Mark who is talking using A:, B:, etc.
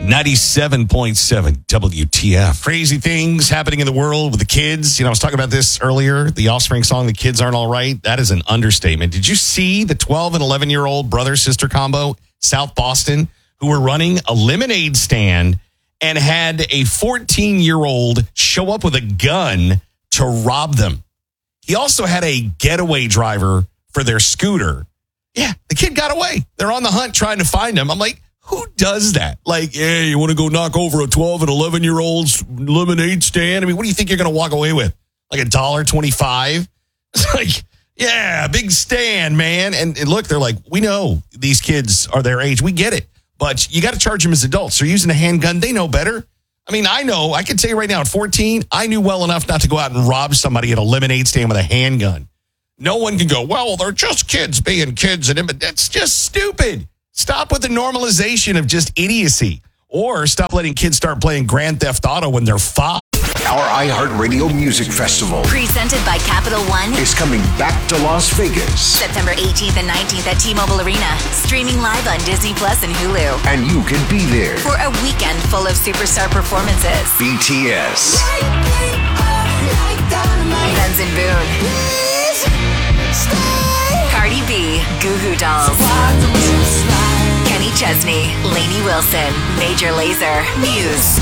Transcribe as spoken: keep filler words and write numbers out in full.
A: ninety-seven point seven W T F. Crazy things happening in the world with the kids. You know, I was talking about this earlier. The Offspring song, The Kids Aren't All Right. That is an understatement. Did you see the twelve and eleven-year-old brother-sister combo, South Boston, who were running a lemonade stand and had a fourteen-year-old show up with a gun to rob them? He also had a getaway driver for their scooter. Yeah, the kid got away. They're on the hunt trying to find him. I'm like, who does that? Like, yeah, you want to go knock over a twelve and eleven-year-old's lemonade stand? I mean, what do you think you're going to walk away with? Like a dollar twenty-five? It's like, yeah, big stand, man. And, and look, they're like, we know these kids are their age. We get it. But you got to charge them as adults. They're using a handgun. They know better. I mean, I know. I can tell you right now, at fourteen, I knew well enough not to go out and rob somebody at a lemonade stand with a handgun. No one can go, well, they're just kids being kids. And that's just stupid. Stop with the normalization of just idiocy. Or stop letting kids start playing Grand Theft Auto when they're five.
B: Our iHeartRadio Music Festival,
C: presented by Capital One,
B: is coming back to Las Vegas.
C: September eighteenth and nineteenth at T-Mobile Arena. Streaming live on Disney Plus and Hulu.
B: And you can be there
C: for a weekend full of superstar performances.
B: B T S.
C: Benz and Boone. Cardi B. Goo Goo Dolls. Kenny Chesney. Lainey Wilson. Major Lazer. Muse.